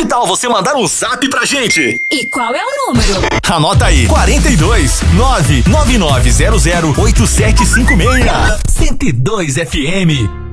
tal você mandar um zap pra gente? E qual é o número? Anota aí, 42 999008756. 102 FM.